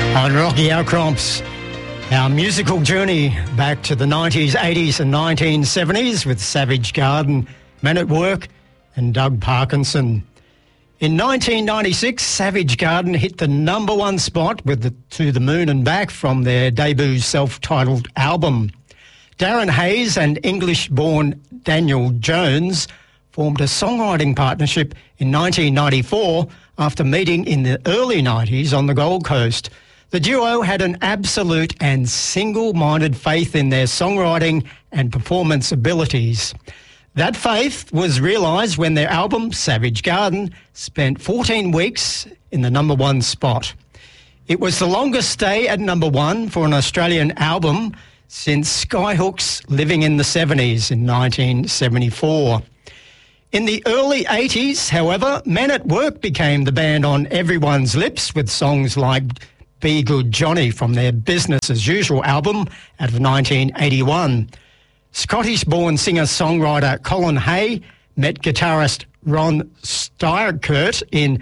On Rocky Outcrops, our musical journey back to the 90s, 80s and 1970s with Savage Garden, Men at Work and Doug Parkinson. In 1996, Savage Garden hit the number one spot with To the Moon and Back from their debut self-titled album. Darren Hayes and English-born Daniel Jones formed a songwriting partnership in 1994 after meeting in the early 90s on the Gold Coast. The duo had an absolute and single-minded faith in their songwriting and performance abilities. That faith was realised when their album, Savage Garden, spent 14 weeks in the number one spot. It was the longest stay at number one for an Australian album since Skyhook's Living in the 70s in 1974. In the early 80s, however, Men at Work became the band on everyone's lips with songs like Be Good Johnny from their Business As Usual album out of 1981. Scottish-born singer-songwriter Colin Hay met guitarist Ron Stierkert in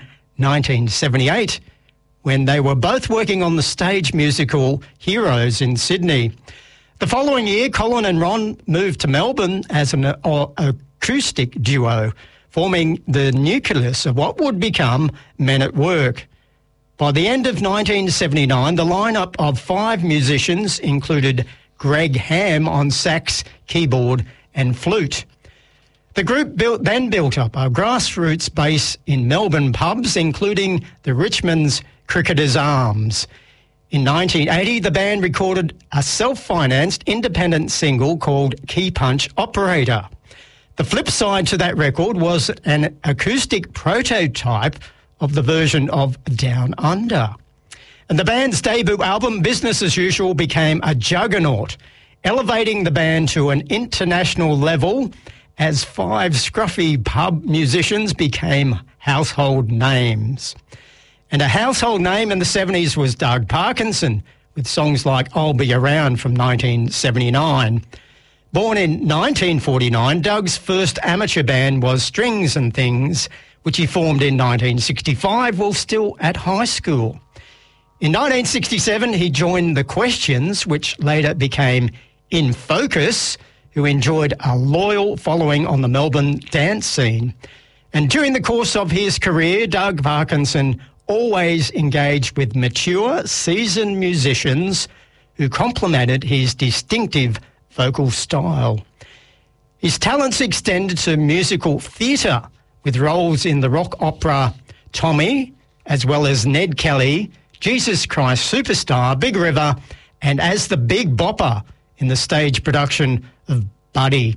1978 when they were both working on the stage musical Heroes in Sydney. The following year, Colin and Ron moved to Melbourne as an acoustic duo, forming the nucleus of what would become Men at Work. By the end of 1979, the lineup of 5 musicians included Greg Ham on sax, keyboard and flute. The group then built up a grassroots base in Melbourne pubs, including the Richmond's Cricketers Arms. In 1980, the band recorded a self-financed independent single called Key Punch Operator. The flip side to that record was an acoustic prototype of the version of Down Under. And the band's debut album, Business As Usual, became a juggernaut, elevating the band to an international level as 5 scruffy pub musicians became household names. And a household name in the 70s was Doug Parkinson, with songs like I'll Be Around from 1979. Born in 1949, Doug's first amateur band was Strings and Things, which he formed in 1965 while still at high school. In 1967, he joined The Questions, which later became In Focus, who enjoyed a loyal following on the Melbourne dance scene. And during the course of his career, Doug Parkinson always engaged with mature, seasoned musicians who complemented his distinctive vocal style. His talents extended to musical theatre, with roles in the rock opera Tommy, as well as Ned Kelly, Jesus Christ Superstar, Big River, and as the Big Bopper in the stage production of Buddy.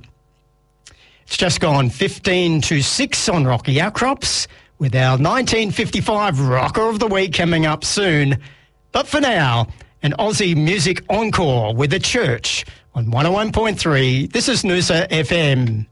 It's just gone 15 to 6 on Rocky Outcrops, with our 1955 Rocker of the Week coming up soon. But for now, an Aussie music encore with The Church on 101.3. This is Noosa FM.